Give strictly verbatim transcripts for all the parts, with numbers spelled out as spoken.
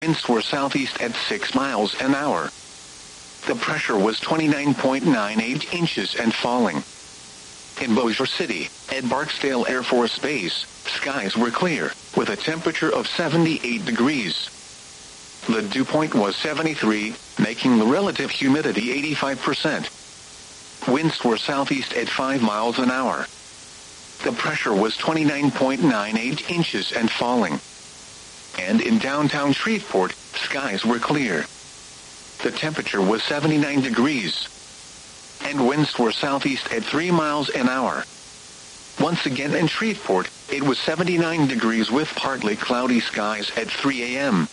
Winds were southeast at six miles an hour. The pressure was twenty-nine point nine eight inches and falling. In Bossier City, at Barksdale Air Force Base, skies were clear, with a temperature of seventy-eight degrees. The dew point was seventy-three, making the relative humidity eighty-five percent. Winds were southeast at five miles an hour. The pressure was twenty-nine point nine eight inches and falling. And in downtown Shreveport, skies were clear. The temperature was seventy-nine degrees. And winds were southeast at three miles an hour. Once again in Shreveport, it was seventy-nine degrees with partly cloudy skies at three a m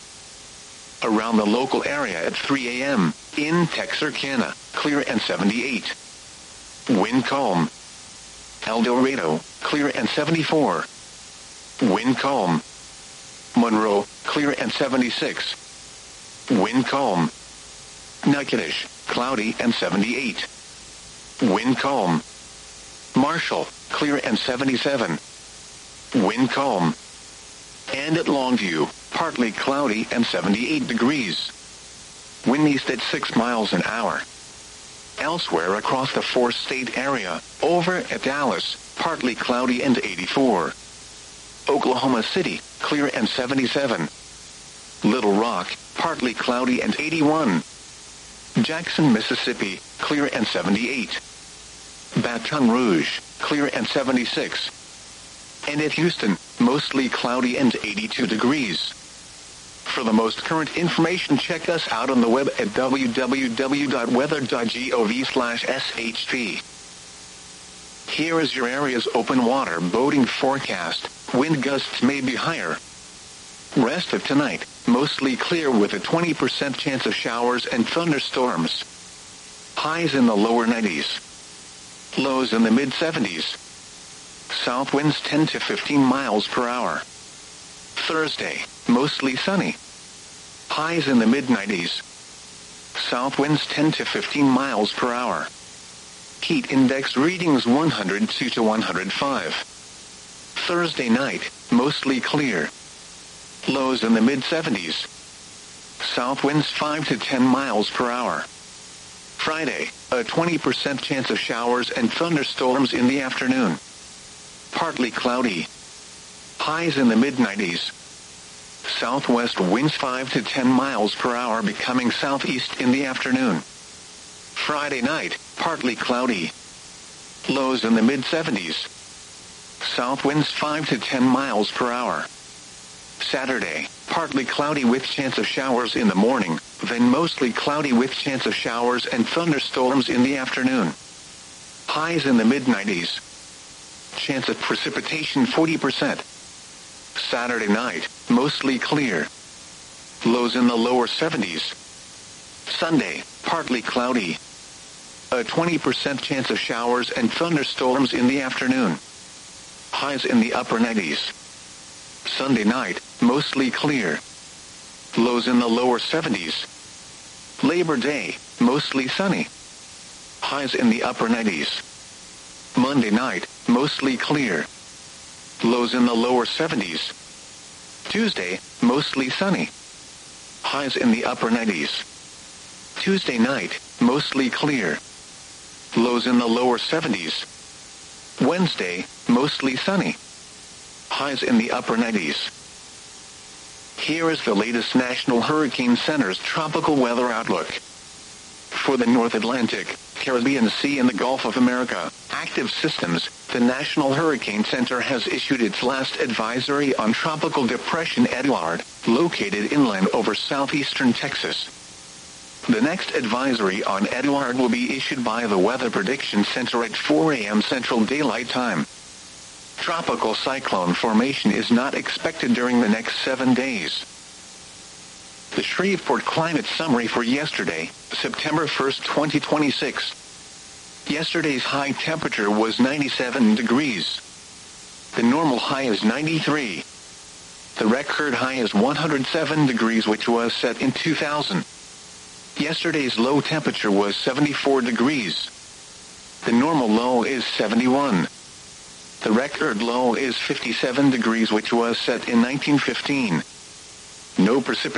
Around the local area at three a m, in Texarkana, clear and seventy-eight. Wind calm. El Dorado, clear and seventy-four. Wind calm. Monroe, clear and seventy-six. Wind calm. Natchitoches, cloudy and seventy-eight. Wind calm. Marshall, clear and seventy-seven. Wind calm. And at Longview, partly cloudy and seventy-eight degrees. Wind east at six miles an hour. Elsewhere across the four-state area, over at Dallas, partly cloudy and eighty-four. Oklahoma City, clear and seventy-seven. Little Rock, partly cloudy and eighty-one. Jackson, Mississippi, clear and seventy-eight. Baton Rouge, clear and seventy-six. And at Houston, mostly cloudy and eighty-two degrees. For the most current information, check us out on the web at w w w dot weather dot gov slash s h p. Here is your area's open water boating forecast. Wind gusts may be higher. Rest of tonight, mostly clear with a twenty percent chance of showers and thunderstorms. Highs in the lower nineties. Lows in the mid seventies. South winds ten to fifteen miles per hour. Thursday, mostly sunny. Highs in the mid nineties. South winds ten to fifteen miles per hour. Heat index readings one hundred two to one hundred five. Thursday night, mostly clear. Lows in the mid seventies. South winds five to ten miles per hour. Friday, a twenty percent chance of showers and thunderstorms in the afternoon. Partly cloudy. Highs in the mid nineties. Southwest winds five to ten miles per hour becoming southeast in the afternoon. Friday night, partly cloudy. Lows in the mid seventies. South winds five to ten miles per hour. Saturday, partly cloudy with chance of showers in the morning, then mostly cloudy with chance of showers and thunderstorms in the afternoon. Highs in the mid nineties. Chance of precipitation forty percent. Saturday night, mostly clear. Lows in the lower seventies. Sunday, partly cloudy. A twenty percent chance of showers and thunderstorms in the afternoon. Highs in the upper nineties. Sunday night, mostly clear. Lows in the lower seventies. Labor Day, mostly sunny. Highs in the upper nineties. Monday night, mostly clear. Lows in the lower seventies. Tuesday, mostly sunny. Highs in the upper nineties. Tuesday night, mostly clear. Lows in the lower seventies. Wednesday, mostly sunny. Highs in the upper nineties. Here is the latest National Hurricane Center's tropical weather outlook. For the North Atlantic, Caribbean Sea and the Gulf of America, active systems, the National Hurricane Center has issued its last advisory on Tropical Depression Eduard, located inland over southeastern Texas. The next advisory on Eduard will be issued by the Weather Prediction Center at four a m Central Daylight Time. Tropical cyclone formation is not expected during the next seven days. The Shreveport Climate Summary for yesterday, September first, twenty twenty-six. Yesterday's high temperature was ninety-seven degrees. The normal high is ninety-three. The record high is one hundred seven degrees, which was set in two thousand. Yesterday's low temperature was seventy-four degrees. The normal low is seventy-one. The record low is fifty-seven degrees, which was set in nineteen fifteen. No precipitation.